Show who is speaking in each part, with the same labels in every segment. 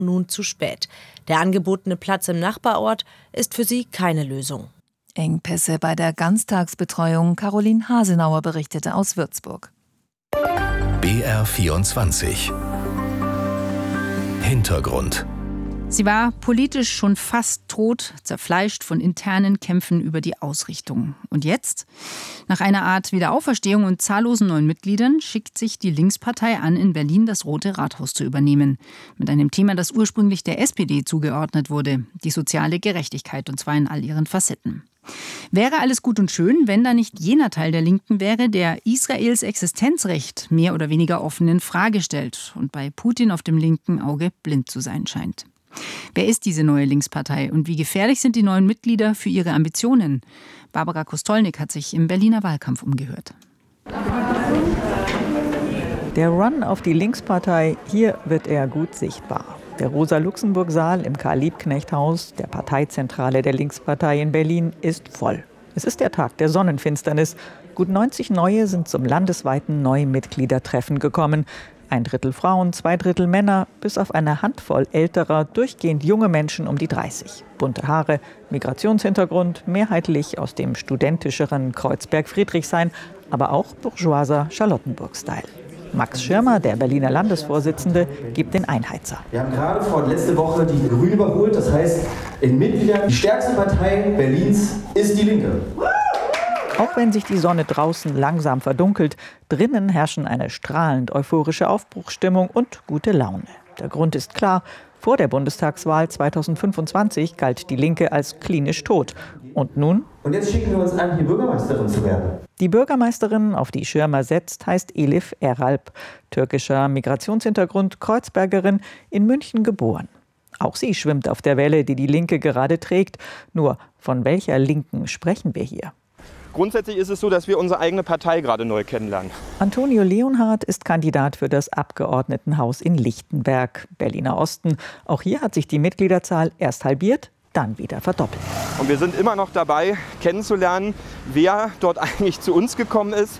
Speaker 1: nun zu spät. Der angebotene Platz im Nachbarort ist für sie keine Lösung.
Speaker 2: Engpässe bei der Ganztagsbetreuung. Caroline Hasenauer berichtete aus Würzburg.
Speaker 3: BR24 Hintergrund.
Speaker 4: Sie war politisch schon fast tot, zerfleischt von internen Kämpfen über die Ausrichtung. Und jetzt, nach einer Art Wiederauferstehung und zahllosen neuen Mitgliedern, schickt sich die Linkspartei an, in Berlin das Rote Rathaus zu übernehmen. Mit einem Thema, das ursprünglich der SPD zugeordnet wurde, die soziale Gerechtigkeit, und zwar in all ihren Facetten. Wäre alles gut und schön, wenn da nicht jener Teil der Linken wäre, der Israels Existenzrecht mehr oder weniger offen in Frage stellt und bei Putin auf dem linken Auge blind zu sein scheint. Wer ist diese neue Linkspartei und wie gefährlich sind die neuen Mitglieder für ihre Ambitionen? Barbara Kostolnik hat sich im Berliner Wahlkampf umgehört.
Speaker 5: Der Run auf die Linkspartei, hier wird er gut sichtbar. Der Rosa-Luxemburg-Saal im Karl-Liebknecht-Haus, der Parteizentrale der Linkspartei in Berlin, ist voll. Es ist der Tag der Sonnenfinsternis. Gut 90 Neue sind zum landesweiten Neumitgliedertreffen gekommen. 1/3 Frauen, 2/3 Männer, bis auf eine Handvoll älterer, durchgehend junge Menschen um die 30. Bunte Haare, Migrationshintergrund, mehrheitlich aus dem studentischeren Kreuzberg-Friedrichshain, aber auch bourgeoiser Charlottenburg-Style. Max Schirmer, der Berliner Landesvorsitzende, gibt den Einheizer.
Speaker 6: Wir haben gerade letzte Woche die Grünen überholt. Das heißt, in Mitgliedern die stärkste Partei Berlins ist die Linke.
Speaker 5: Auch wenn sich die Sonne draußen langsam verdunkelt, drinnen herrschen eine strahlend euphorische Aufbruchsstimmung und gute Laune. Der Grund ist klar: Vor der Bundestagswahl 2025 galt die Linke als klinisch tot. Und nun?
Speaker 6: Und jetzt schicken wir uns an, hier Bürgermeisterin zu werden.
Speaker 5: Die Bürgermeisterin, auf die Schirmer setzt, heißt Elif Eralp. Türkischer Migrationshintergrund, Kreuzbergerin, in München geboren. Auch sie schwimmt auf der Welle, die die Linke gerade trägt. Nur, von welcher Linken sprechen wir hier?
Speaker 7: Grundsätzlich ist es so, dass wir unsere eigene Partei gerade neu kennenlernen.
Speaker 5: Antonio Leonhardt ist Kandidat für das Abgeordnetenhaus in Lichtenberg, Berliner Osten. Auch hier hat sich die Mitgliederzahl erst halbiert, dann wieder verdoppelt.
Speaker 7: Und wir sind immer noch dabei, kennenzulernen, wer dort eigentlich zu uns gekommen ist,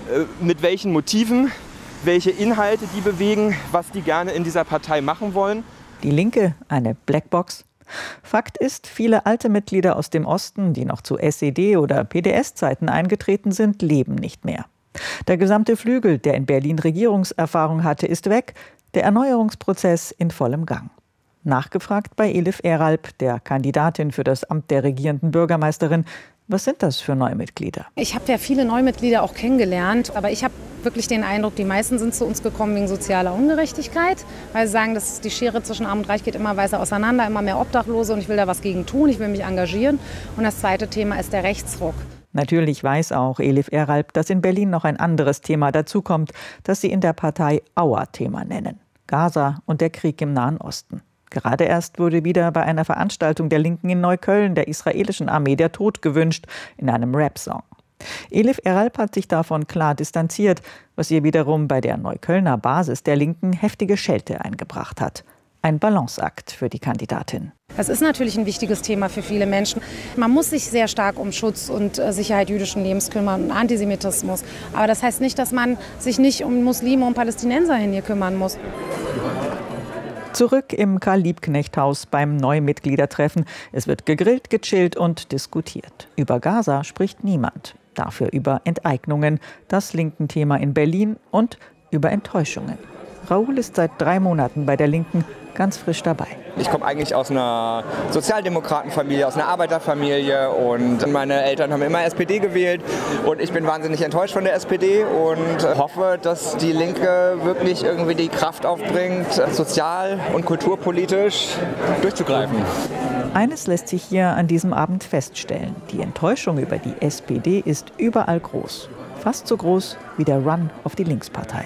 Speaker 7: mit welchen Motiven, welche Inhalte die bewegen, was die gerne in dieser Partei machen wollen.
Speaker 5: Die Linke, eine Blackbox. Fakt ist, viele alte Mitglieder aus dem Osten, die noch zu SED- oder PDS-Zeiten eingetreten sind, leben nicht mehr. Der gesamte Flügel, der in Berlin Regierungserfahrung hatte, ist weg. Der Erneuerungsprozess in vollem Gang. Nachgefragt bei Elif Eralp, der Kandidatin für das Amt der regierenden Bürgermeisterin. Was sind das für Neumitglieder?
Speaker 8: Ich habe ja viele Neumitglieder auch kennengelernt, aber ich habe wirklich den Eindruck, die meisten sind zu uns gekommen wegen sozialer Ungerechtigkeit, weil sie sagen, dass die Schere zwischen Arm und Reich geht immer weiter auseinander, immer mehr Obdachlose und ich will da was gegen tun, ich will mich engagieren. Und das zweite Thema ist der Rechtsruck. Natürlich
Speaker 5: weiß auch Elif Eralp, dass in Berlin noch ein anderes Thema dazukommt, das sie in der Partei Auer-Thema nennen: Gaza und der Krieg im Nahen Osten. Gerade erst wurde wieder bei einer Veranstaltung der Linken in Neukölln der israelischen Armee der Tod gewünscht, in einem Rap-Song. Elif Eralp hat sich davon klar distanziert, was ihr wiederum bei der Neuköllner Basis der Linken heftige Schelte eingebracht hat. Ein Balanceakt für die Kandidatin.
Speaker 8: Das ist natürlich ein wichtiges Thema für viele Menschen. Man muss sich sehr stark um Schutz und Sicherheit jüdischen Lebens kümmern und Antisemitismus. Aber das heißt nicht, dass man sich nicht um Muslime und Palästinenser hier kümmern muss.
Speaker 5: Zurück im Karl-Liebknecht-Haus beim Neumitgliedertreffen. Es wird gegrillt, gechillt und diskutiert. Über Gaza spricht niemand. Dafür über Enteignungen, das linken Thema in Berlin, und über Enttäuschungen. Raoul ist seit 3 Monaten bei der Linken, ganz frisch dabei.
Speaker 9: Ich komme eigentlich aus einer Sozialdemokratenfamilie, aus einer Arbeiterfamilie, und meine Eltern haben immer SPD gewählt und ich bin wahnsinnig enttäuscht von der SPD und hoffe, dass die Linke wirklich irgendwie die Kraft aufbringt, sozial- und kulturpolitisch durchzugreifen.
Speaker 5: Eines lässt sich hier an diesem Abend feststellen: Die Enttäuschung über die SPD ist überall groß. Fast so groß wie der Run auf die Linkspartei.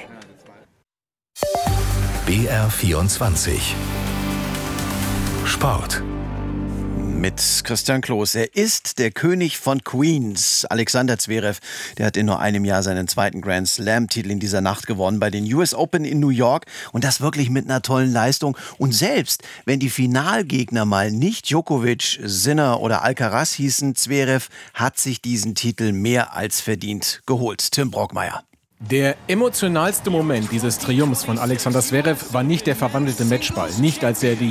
Speaker 3: BR24 Sport.
Speaker 10: Mit Christian Kloß. Er ist der König von Queens. Alexander Zverev, der hat in nur einem Jahr seinen 2. Grand Slam-Titel in dieser Nacht gewonnen bei den US Open in New York. Und das wirklich mit einer tollen Leistung. Und selbst wenn die Finalgegner mal nicht Djokovic, Sinner oder Alcaraz hießen, Zverev hat sich diesen Titel mehr als verdient geholt. Tim Brockmeier.
Speaker 11: Der emotionalste Moment dieses Triumphs von Alexander Zverev war nicht der verwandelte Matchball, nicht als er die